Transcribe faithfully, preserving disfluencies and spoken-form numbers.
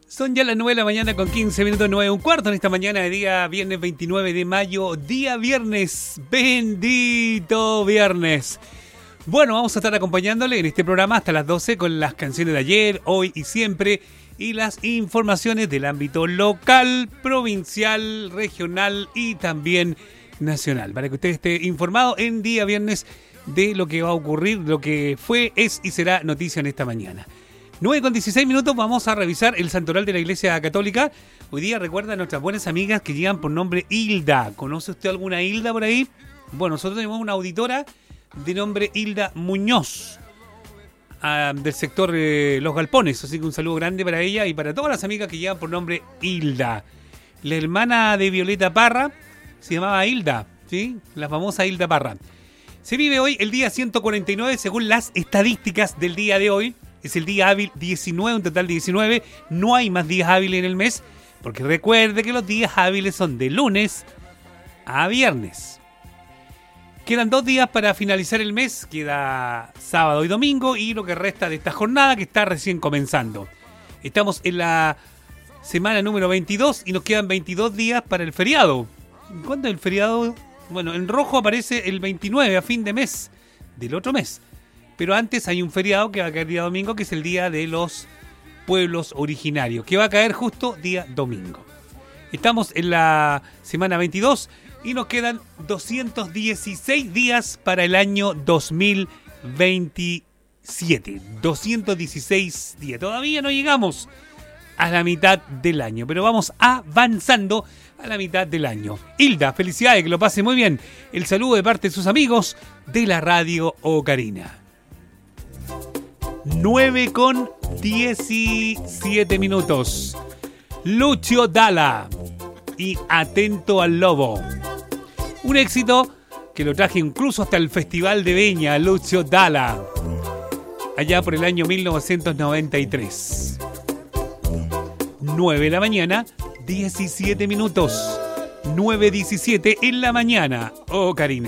Son ya las nueve de la mañana con quince minutos, nueve un cuarto en esta mañana de día viernes veintinueve de mayo, día viernes, bendito viernes. Bueno, vamos a estar acompañándole en este programa hasta las doce con las canciones de ayer, hoy y siempre y las informaciones del ámbito local, provincial, regional y también nacional, para que usted esté informado en día viernes de lo que va a ocurrir, lo que fue, es y será noticia en esta mañana. nueve con dieciséis minutos, vamos a revisar el santoral de la Iglesia Católica. Hoy día recuerda a nuestras buenas amigas que llegan por nombre Hilda. ¿Conoce usted alguna Hilda por ahí? Bueno, nosotros tenemos una auditora de nombre Hilda Muñoz, uh, del sector eh, Los Galpones. Así que un saludo grande para ella y para todas las amigas que llegan por nombre Hilda. La hermana de Violeta Parra se llamaba Hilda, ¿sí? La famosa Hilda Parra. Se vive hoy el día ciento cuarenta y nueve según las estadísticas del día de hoy. Es el día hábil diecinueve, un total de diecinueve. No hay más días hábiles en el mes, porque recuerde que los días hábiles son de lunes a viernes. Quedan dos días para finalizar el mes. Queda sábado y domingo y lo que resta de esta jornada que está recién comenzando. Estamos en la semana número veintidós y nos quedan veintidós días para el feriado. ¿Cuándo es el feriado? Bueno, en rojo aparece el veintinueve a fin de mes del otro mes. Pero antes hay un feriado que va a caer día domingo, que es el Día de los Pueblos Originarios, que va a caer justo día domingo. Estamos en la semana veintidós y nos quedan doscientos dieciséis días para el año dos mil veintisiete. doscientos dieciséis días. Todavía no llegamos a la mitad del año, pero vamos avanzando a la mitad del año. Hilda, felicidades, que lo pase muy bien. El saludo de parte de sus amigos de la Radio Ocarina. nueve con diecisiete minutos. Lucio Dalla y Atento al Lobo. Un éxito que lo traje incluso hasta el Festival de Viña, Lucio Dalla, allá por el año mil novecientos noventa y tres. nueve de la mañana, diecisiete minutos. nueve diecisiete en la mañana, Ocarina.